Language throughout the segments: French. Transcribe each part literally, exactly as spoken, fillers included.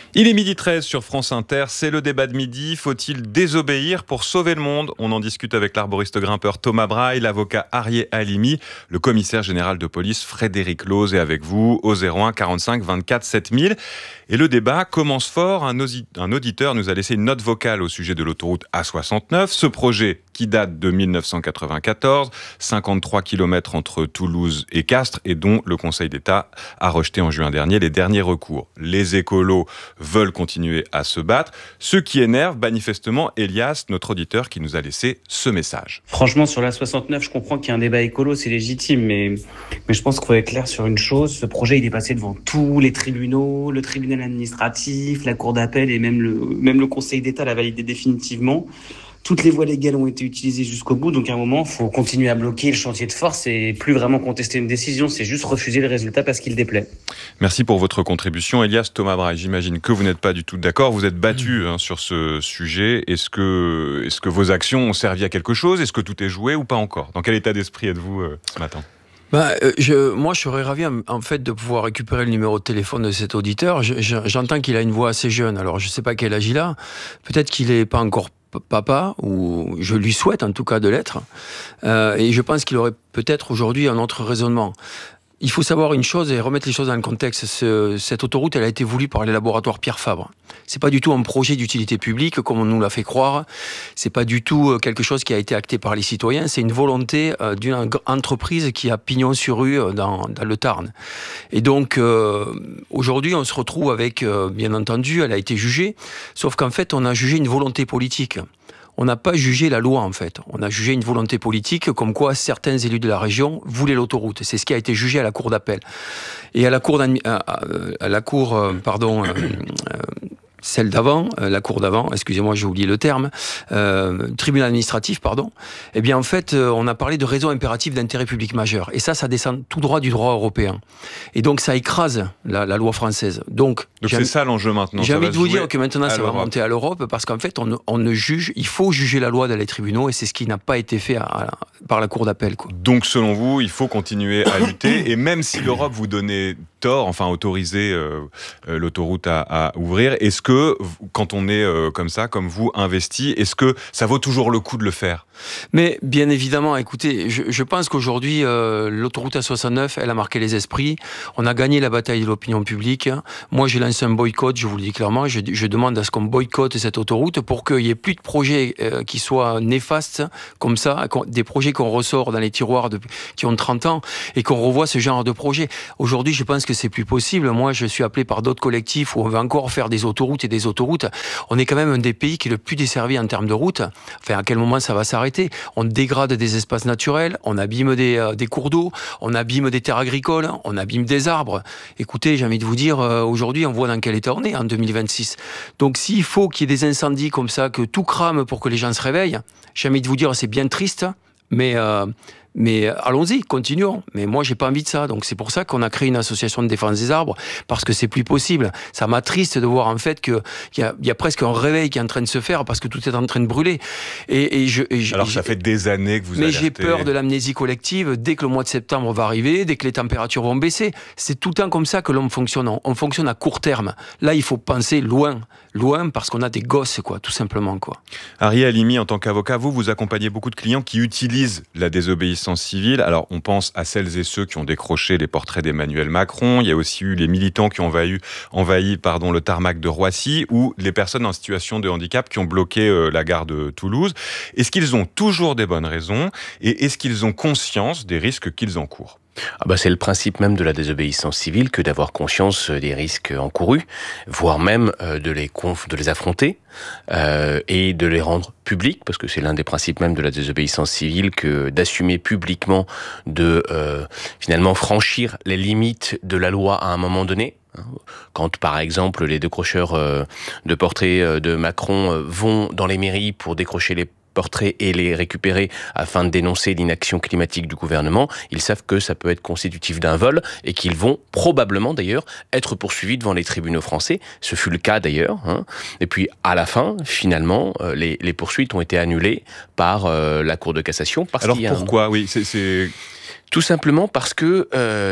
Il est midi treize sur France Inter, c'est le débat de midi. Faut-il désobéir pour sauver le monde ? On en discute avec l'arboriste grimpeur Thomas Braille, l'avocat Arié Halimi, le commissaire général de police Frédéric Loz et avec vous au zéro un quarante-cinq vingt-quatre sept mille. Et le débat commence fort. Un, osi- un auditeur nous a laissé une note vocale au sujet de l'autoroute A soixante-neuf. Ce projet qui date de mille neuf cent quatre-vingt-quatorze, cinquante-trois kilomètres entre Toulouse et Castres et dont le Conseil d'État a rejeté en juin dernier les derniers recours. Les écolos veulent continuer à se battre. Ce qui énerve manifestement Elias, notre auditeur qui nous a laissé ce message. Franchement, sur la soixante-neuf, je comprends qu'il y a un débat écolo, c'est légitime, mais, mais je pense qu'il faut être clair sur une chose. Ce projet, il est passé devant tous les tribunaux, le tribunal administratif, la cour d'appel et même le, même le Conseil d'État l'a validé définitivement. Toutes les voies légales ont été utilisées jusqu'au bout, donc à un moment, il faut continuer à bloquer le chantier de force et plus vraiment contester une décision, c'est juste refuser le résultat parce qu'il déplaît. Merci pour votre contribution. Elias, Thomas Braille, j'imagine que vous n'êtes pas du tout d'accord. Vous êtes battu hein, sur ce sujet. Est-ce que, est-ce que vos actions ont servi à quelque chose ? Est-ce que tout est joué ou pas encore ? Dans quel état d'esprit êtes-vous euh, ce matin ? Bah, euh, je, moi, je serais ravi en, en fait de pouvoir récupérer le numéro de téléphone de cet auditeur. Je, je, j'entends qu'il a une voix assez jeune. Alors, je ne sais pas quel âge il a. Peut-être qu'il n'est pas encore papa, ou je lui souhaite en tout cas de l'être. Euh, et je pense qu'il aurait peut-être aujourd'hui un autre raisonnement. Il faut savoir une chose et remettre les choses dans le contexte. Ce, cette autoroute, elle a été voulue par les laboratoires Pierre Fabre. C'est pas du tout un projet d'utilité publique, comme on nous l'a fait croire. C'est pas du tout quelque chose qui a été acté par les citoyens. C'est une volonté euh, d'une entreprise qui a pignon sur rue dans, dans le Tarn. Et donc, euh, aujourd'hui, on se retrouve avec, euh, bien entendu, elle a été jugée. Sauf qu'en fait, on a jugé une volonté politique. On n'a pas jugé la loi, en fait. On a jugé une volonté politique, comme quoi certains élus de la région voulaient l'autoroute. C'est ce qui a été jugé à la cour d'appel. Et à la cour, à, à la cour, euh, pardon, euh, euh, celle d'avant, euh, la cour d'avant, excusez-moi, j'ai oublié le terme, euh, tribunal administratif, pardon, eh bien, en fait, euh, on a parlé de raison impérative d'intérêt public majeur. Et ça, ça descend tout droit du droit européen. Et donc, ça écrase la, la loi française. Donc, donc c'est ça l'enjeu maintenant. J'ai envie de vous dire que maintenant, ça va monter à l'Europe, parce qu'en fait, on ne, on ne juge, il faut juger la loi dans les tribunaux, et c'est ce qui n'a pas été fait à, à, par la cour d'appel, quoi. Donc, selon vous, il faut continuer à lutter, et même si l'Europe vous donnait tort, enfin, autoriser euh, euh, l'autoroute à, à ouvrir, est-ce que, quand on est euh, comme ça, comme vous, investi, est-ce que ça vaut toujours le coup de le faire ? Mais bien évidemment, écoutez, je, je pense qu'aujourd'hui, euh, l'autoroute A soixante-neuf, elle a marqué les esprits. On a gagné la bataille de l'opinion publique. Moi, j'ai lancé un boycott, je vous le dis clairement. Je, je demande à ce qu'on boycotte cette autoroute pour qu'il n'y ait plus de projets euh, qui soient néfastes, comme ça, des projets qu'on ressort dans les tiroirs de, qui ont trente ans et qu'on revoit ce genre de projet. Aujourd'hui, je pense que c'est plus possible. Moi, je suis appelé par d'autres collectifs où on va encore faire des autoroutes et des autoroutes. On est quand même un des pays qui est le plus desservi en termes de routes. Enfin, à quel moment ça va s'arrêter ? On dégrade des espaces naturels, on abîme des, euh, des cours d'eau, on abîme des terres agricoles, on abîme des arbres. Écoutez, j'ai envie de vous dire, euh, aujourd'hui, on voit dans quel état on est en deux mille vingt-six. Donc, s'il faut qu'il y ait des incendies comme ça, que tout crame pour que les gens se réveillent, j'ai envie de vous dire, c'est bien triste, mais... Euh, Mais allons-y, continuons. Mais moi, j'ai pas envie de ça. Donc, c'est pour ça qu'on a créé une association de défense des arbres, parce que c'est plus possible. Ça m'attriste de voir, en fait, qu'il y a, y a presque un réveil qui est en train de se faire, parce que tout est en train de brûler. Et, et je, et je, Alors, ça fait des années que vous Mais alertez. j'ai peur de l'amnésie collective dès que le mois de septembre va arriver, dès que les températures vont baisser. C'est tout le temps comme ça que l'homme fonctionne. On fonctionne à court terme. Là, il faut penser loin. Loin, parce qu'on a des gosses, quoi, tout simplement, quoi. Arié Halimi, en tant qu'avocat, vous, vous accompagnez beaucoup de clients qui utilisent la désobéissance civile. Alors, on pense à celles et ceux qui ont décroché les portraits d'Emmanuel Macron. Il y a aussi eu les militants qui ont envahi, envahi pardon, le tarmac de Roissy, ou les personnes en situation de handicap qui ont bloqué euh, la gare de Toulouse. Est-ce qu'ils ont toujours des bonnes raisons ? Et est-ce qu'ils ont conscience des risques qu'ils encourent ? Ah bah c'est le principe même de la désobéissance civile que d'avoir conscience des risques encourus, voire même de les, conf- de les affronter euh, et de les rendre publics, parce que c'est l'un des principes même de la désobéissance civile que d'assumer publiquement de euh, finalement franchir les limites de la loi à un moment donné. Quand, par exemple, les décrocheurs de portraits de Macron vont dans les mairies pour décrocher les portraits et les récupérer afin de dénoncer l'inaction climatique du gouvernement, ils savent que ça peut être constitutif d'un vol et qu'ils vont probablement d'ailleurs être poursuivis devant les tribunaux français. Ce fut le cas d'ailleurs. Hein. Et puis à la fin, finalement, les, les poursuites ont été annulées par euh, la Cour de cassation. Parce Alors qu'il y a pourquoi un... Oui, c'est, c'est... Tout simplement parce que... Euh,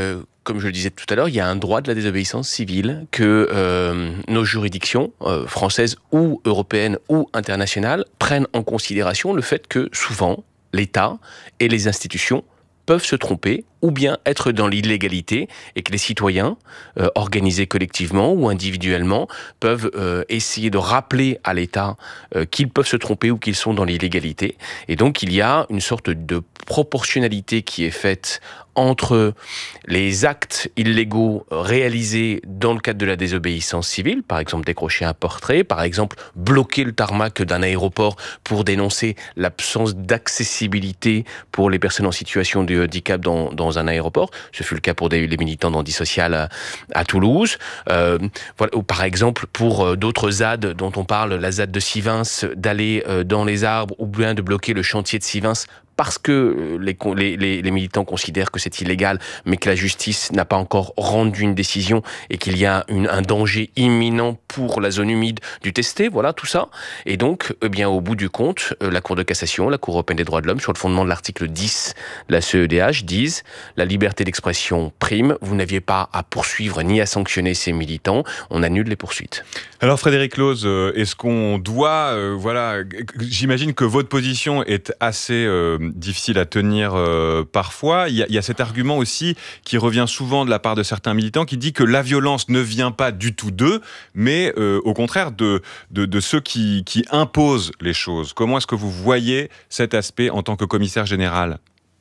comme je le disais tout à l'heure, il y a un droit de la désobéissance civile que euh, nos juridictions, euh, françaises ou européennes ou internationales, prennent en considération le fait que souvent, l'État et les institutions peuvent se tromper ou bien être dans l'illégalité et que les citoyens, euh, organisés collectivement ou individuellement, peuvent euh, essayer de rappeler à l'État euh, qu'ils peuvent se tromper ou qu'ils sont dans l'illégalité. Et donc il y a une sorte de proportionnalité qui est faite entre les actes illégaux réalisés dans le cadre de la désobéissance civile, par exemple décrocher un portrait, par exemple bloquer le tarmac d'un aéroport pour dénoncer l'absence d'accessibilité pour les personnes en situation de handicap dans, dans un aéroport. Ce fut le cas pour des, les militants d'Antisocial à, à Toulouse. Euh, voilà, ou par exemple pour euh, d'autres Z A D dont on parle, la Z A D de Sivins, d'aller euh, dans les arbres ou bien de bloquer le chantier de Sivins parce que les, les, les militants considèrent que c'est illégal, mais que la justice n'a pas encore rendu une décision et qu'il y a une, un danger imminent pour la zone humide du Testé, voilà tout ça. Et donc, eh bien, au bout du compte, la Cour de cassation, la Cour européenne des droits de l'homme, sur le fondement de l'article dix de la C E D H, disent la liberté d'expression prime, vous n'aviez pas à poursuivre ni à sanctionner ces militants, on annule les poursuites. Alors Frédéric Looz, est-ce qu'on doit, euh, voilà, j'imagine que votre position est assez euh, difficile à tenir euh, parfois. Il y, a, il y a cet argument aussi qui revient souvent de la part de certains militants qui dit que la violence ne vient pas du tout d'eux, mais euh, au contraire de, de, de ceux qui, qui imposent les choses. Comment est-ce que vous voyez cet aspect en tant que commissaire général ?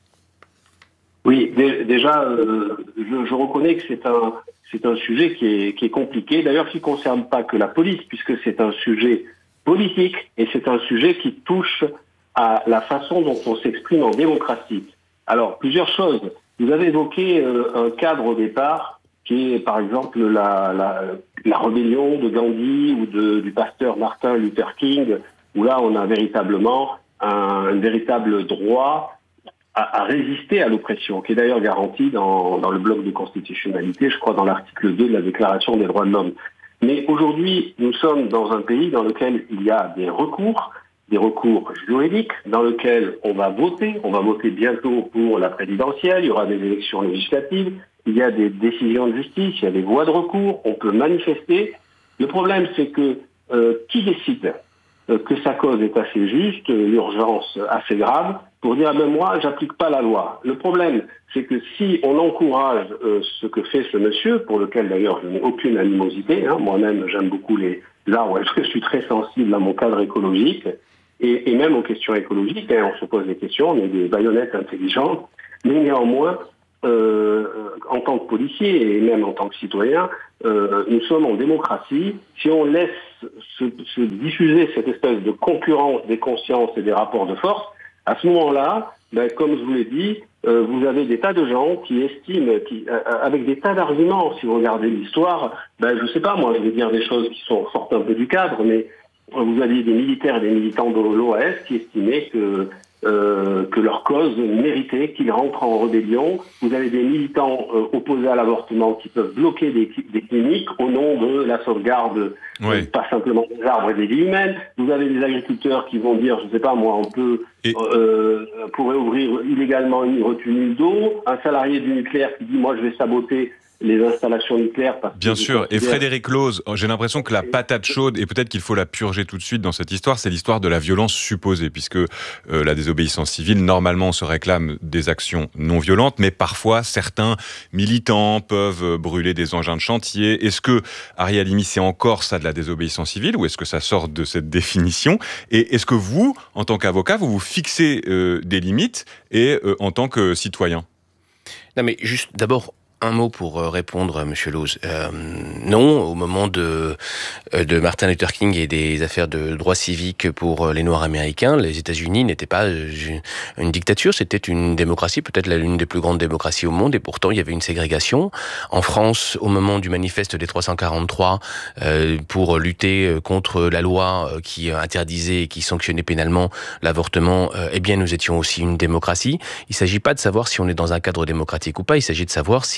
Oui, d- déjà, euh, je, je reconnais que c'est un, c'est un sujet qui est, qui est compliqué, d'ailleurs qui ne concerne pas que la police, puisque c'est un sujet politique et c'est un sujet qui touche à la façon dont on s'exprime en démocratie. Alors, plusieurs choses. Vous avez évoqué euh, un cadre au départ qui est, par exemple, la, la, la rébellion de Gandhi ou de, du pasteur Martin Luther King, où là, on a véritablement un, un véritable droit à, à résister à l'oppression, qui est d'ailleurs garanti dans, dans le bloc de constitutionnalité, je crois, dans l'article deux de la Déclaration des droits de l'homme. Mais aujourd'hui, nous sommes dans un pays dans lequel il y a des recours, des recours juridiques dans lesquels on va voter. On va voter bientôt pour la présidentielle, il y aura des élections législatives, il y a des décisions de justice, il y a des voies de recours, on peut manifester. Le problème, c'est que euh, qui décide euh, que sa cause est assez juste, euh, l'urgence assez grave, pour dire, ah ben moi, j'applique pas la loi. Le problème, c'est que si on encourage euh, ce que fait ce monsieur, pour lequel d'ailleurs je n'ai aucune animosité, hein, moi-même j'aime beaucoup les arbres, je suis très sensible à mon cadre écologique, Et, et même aux questions écologiques, hein, on se pose des questions, on est des baïonnettes intelligentes, mais néanmoins, euh, en tant que policier et même en tant que citoyen, euh, nous sommes en démocratie. Si on laisse se, se diffuser cette espèce de concurrence des consciences et des rapports de force, à ce moment-là, ben, comme je vous l'ai dit, euh, vous avez des tas de gens qui estiment, qui, euh, avec des tas d'arguments, si vous regardez l'histoire, ben, je ne sais pas, moi, je vais dire des choses qui sont sortent un peu du cadre, mais vous aviez des militaires et des militants de l'O A S qui estimaient que, euh, que leur cause méritait qu'ils rentrent en rébellion. Vous avez des militants euh, opposés à l'avortement qui peuvent bloquer des, des cliniques au nom de la sauvegarde, oui. euh, pas simplement des arbres et des vies humaines. Vous avez des agriculteurs qui vont dire, je ne sais pas moi, on peut et... euh, pourrait ouvrir illégalement une retenue d'eau. Un salarié du nucléaire qui dit, moi je vais saboter les installations nucléaires. Parce Bien que sûr, et Frédéric Looz, j'ai l'impression que la patate chaude, et peut-être qu'il faut la purger tout de suite dans cette histoire, c'est l'histoire de la violence supposée, puisque euh, la désobéissance civile, normalement, on se réclame des actions non violentes, mais parfois, certains militants peuvent brûler des engins de chantier. Est-ce que, Arié Halimi, c'est encore ça de la désobéissance civile, ou est-ce que ça sort de cette définition ? Et est-ce que vous, en tant qu'avocat, vous vous fixez euh, des limites, et euh, en tant que citoyen ? Non, mais juste, d'abord, un mot pour répondre à Monsieur Looz. Euh, non, au moment de de Martin Luther King et des affaires de droits civiques pour les Noirs américains, les États-Unis n'étaient pas une dictature, c'était une démocratie, peut-être l'une des plus grandes démocraties au monde, et pourtant il y avait une ségrégation. En France, au moment du manifeste des trois cent quarante-trois, euh, pour lutter contre la loi qui interdisait et qui sanctionnait pénalement l'avortement, euh, eh bien nous étions aussi une démocratie. Il ne s'agit pas de savoir si on est dans un cadre démocratique ou pas, il s'agit de savoir si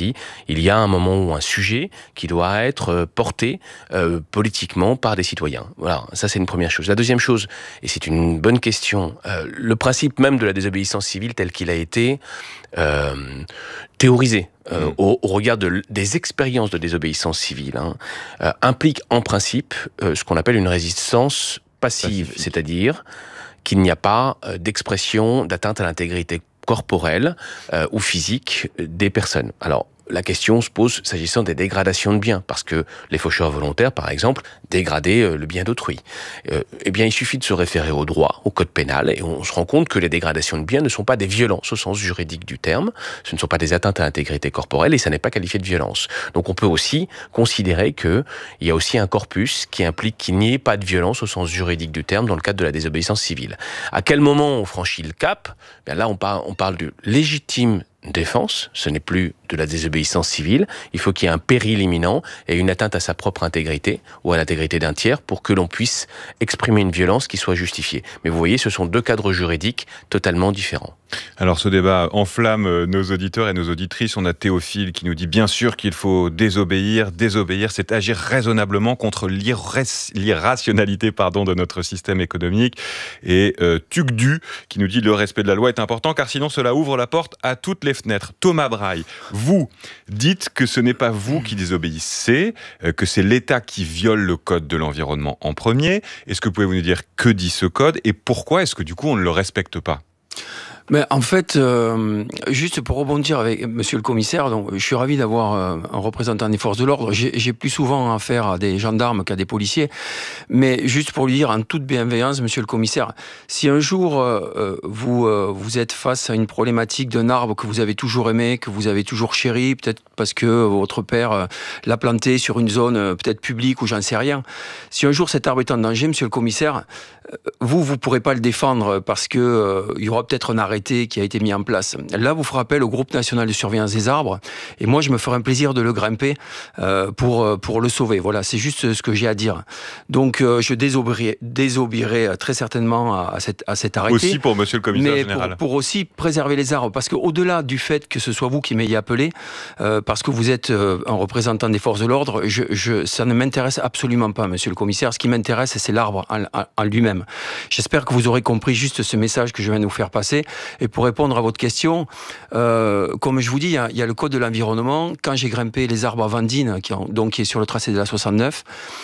dit, il y a un moment ou un sujet qui doit être porté euh, politiquement par des citoyens. Voilà, ça c'est une première chose. La deuxième chose, et c'est une bonne question, euh, le principe même de la désobéissance civile tel qu'il a été euh, théorisé euh, mmh. au, au regard de, des expériences de désobéissance civile, hein, euh, implique en principe euh, ce qu'on appelle une résistance passive, Pacifique. C'est-à-dire qu'il n'y a pas euh, d'expression d'atteinte à l'intégrité corporelle euh, ou physique des personnes. Alors, la question se pose s'agissant des dégradations de biens, parce que les faucheurs volontaires, par exemple, dégradaient euh, le bien d'autrui. Euh, eh bien, il suffit de se référer au droit, au code pénal, et on se rend compte que les dégradations de biens ne sont pas des violences au sens juridique du terme, ce ne sont pas des atteintes à l'intégrité corporelle, et ça n'est pas qualifié de violence. Donc on peut aussi considérer qu'il y a aussi un corpus qui implique qu'il n'y ait pas de violence au sens juridique du terme dans le cadre de la désobéissance civile. À quel moment on franchit le cap ? Bien là, on parle, on parle de légitime défense, ce n'est plus de la désobéissance civile, il faut qu'il y ait un péril imminent et une atteinte à sa propre intégrité ou à l'intégrité d'un tiers pour que l'on puisse exprimer une violence qui soit justifiée. Mais vous voyez, ce sont deux cadres juridiques totalement différents. Alors ce débat enflamme nos auditeurs et nos auditrices. On a Théophile qui nous dit bien sûr qu'il faut désobéir. Désobéir, c'est agir raisonnablement contre l'irrationalité pardon, de notre système économique. Et euh, Tugdu qui nous dit le respect de la loi est important car sinon cela ouvre la porte à toutes les fenêtres. Thomas Braille, vous dites que ce n'est pas vous qui désobéissez, que c'est l'État qui viole le code de l'environnement en premier. Est-ce que vous pouvez nous dire que dit ce code et pourquoi est-ce que du coup on ne le respecte pas ? Mais en fait, euh, juste pour rebondir avec monsieur le commissaire, donc, je suis ravi d'avoir euh, un représentant des forces de l'ordre. J'ai, j'ai plus souvent affaire à des gendarmes qu'à des policiers. Mais juste pour lui dire en toute bienveillance, monsieur le commissaire, si un jour euh, vous, euh, vous êtes face à une problématique d'un arbre que vous avez toujours aimé, que vous avez toujours chéri, peut-être parce que votre père euh, l'a planté sur une zone euh, peut-être publique ou j'en sais rien. Si un jour cet arbre est en danger, monsieur le commissaire, euh, vous, vous pourrez pas le défendre parce que euh, il y aura peut-être un arrêt qui a été mis en place. Là, vous ferez appel au groupe national de surveillance des arbres et moi, je me ferai un plaisir de le grimper euh, pour, pour le sauver. Voilà, c'est juste ce que j'ai à dire. Donc, euh, je désobéirai, désobéirai très certainement à, à, cette, à cet arrêté. Aussi pour monsieur le commissaire mais général. Pour, pour aussi préserver les arbres. Parce qu'au-delà du fait que ce soit vous qui m'ayez appelé, euh, parce que vous êtes euh, un représentant des forces de l'ordre, je, je, ça ne m'intéresse absolument pas, monsieur le commissaire. Ce qui m'intéresse, c'est l'arbre en, en, en lui-même. J'espère que vous aurez compris juste ce message que je viens de vous faire passer. Et pour répondre à votre question, euh, comme je vous dis, il y, a, il y a le code de l'environnement. Quand j'ai grimpé les arbres à Vendine, qui, ont, donc, qui est sur le tracé de la soixante-neuf,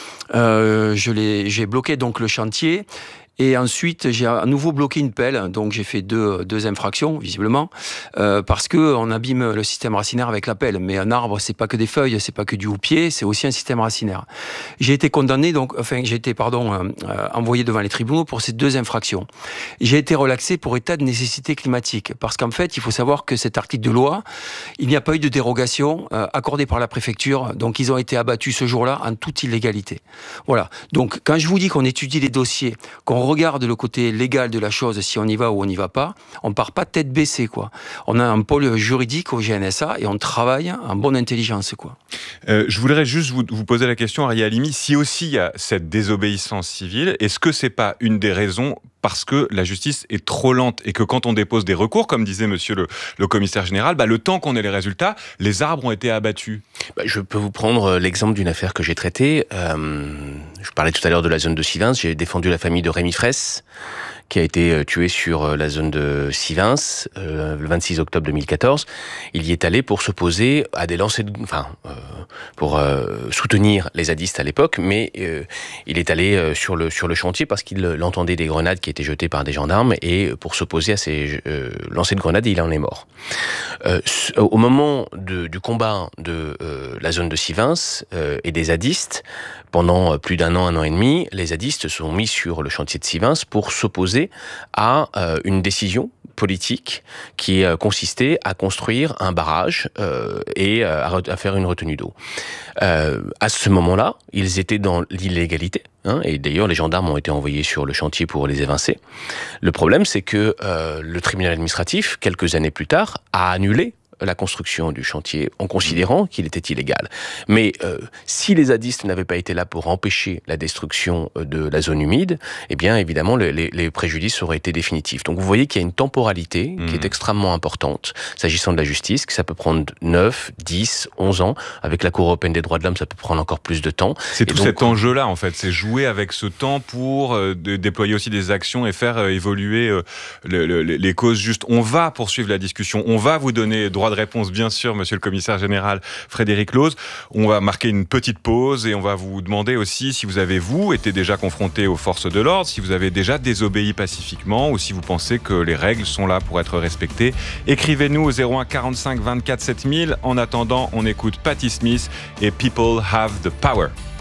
euh, je l'ai, j'ai bloqué donc le chantier. Et ensuite, j'ai à nouveau bloqué une pelle, donc j'ai fait deux, deux infractions, visiblement, euh, parce que on abîme le système racinaire avec la pelle. Mais un arbre, c'est pas que des feuilles, c'est pas que du houppier, c'est aussi un système racinaire. J'ai été condamné, donc, enfin, j'ai été, pardon, euh, euh, envoyé devant les tribunaux pour ces deux infractions. J'ai été relaxé pour état de nécessité climatique, parce qu'en fait, il faut savoir que cet article de loi, il n'y a pas eu de dérogation euh, accordée par la préfecture, donc ils ont été abattus ce jour-là en toute illégalité. Voilà. Donc, quand je vous dis qu'on étudie les dossiers, qu'on regarde le côté légal de la chose, si on y va ou on n'y va pas, on part pas tête baissée, quoi. On a un pôle juridique au G N S A et on travaille en bonne intelligence, quoi. Euh, je voudrais juste vous, vous poser la question, Arié Halimi, si aussi il y a cette désobéissance civile, est-ce que c'est pas une des raisons parce que la justice est trop lente et que quand on dépose des recours, comme disait monsieur le, le commissaire général, bah, le temps qu'on ait les résultats, les arbres ont été abattus? Bah, je peux vous prendre l'exemple d'une affaire que j'ai traitée. Euh, je parlais tout à l'heure de la zone de Sivins. J'ai défendu la famille de Rémi Fraisse, qui a été tué sur la zone de Sivins euh, le vingt-six octobre deux mille quatorze. Il y est allé pour s'opposer à des lancers de... Enfin, euh, pour euh, soutenir les zadistes à l'époque, mais euh, il est allé euh, sur, le, sur le chantier parce qu'il entendait des grenades qui étaient jetées par des gendarmes et pour s'opposer à ces euh, lancers de grenades, il en est mort. Euh, au moment de, du combat de euh, la zone de Sivins euh, et des zadistes, pendant plus d'un an, un an et demi, les zadistes sont mis sur le chantier de Sivins pour s'opposer à euh, une décision politique qui euh, consistait à construire un barrage euh, et euh, à, à faire une retenue d'eau. Euh, à ce moment-là, ils étaient dans l'illégalité, hein, et d'ailleurs les gendarmes ont été envoyés sur le chantier pour les évincer. Le problème, c'est que euh, le tribunal administratif, quelques années plus tard, a annulé la construction du chantier en considérant qu'il était illégal. Mais euh, si les zadistes n'avaient pas été là pour empêcher la destruction de la zone humide, eh bien évidemment les, les, les préjudices auraient été définitifs. Donc vous voyez qu'il y a une temporalité mmh. qui est extrêmement importante s'agissant de la justice, que ça peut prendre neuf, dix, onze ans. Avec la Cour européenne des droits de l'homme, ça peut prendre encore plus de temps. C'est et tout donc, cet enjeu-là en fait, c'est jouer avec ce temps pour euh, de, déployer aussi des actions et faire euh, évoluer euh, le, le, les causes justes. On va poursuivre la discussion, on va vous donner droit de réponse bien sûr, monsieur le commissaire général Frédéric Looz. On va marquer une petite pause et on va vous demander aussi si vous avez, vous, été déjà confronté aux forces de l'ordre, si vous avez déjà désobéi pacifiquement ou si vous pensez que les règles sont là pour être respectées. Écrivez-nous au zéro un quarante-cinq vingt-quatre sept mille. En attendant, on écoute Patti Smith et People Have the Power.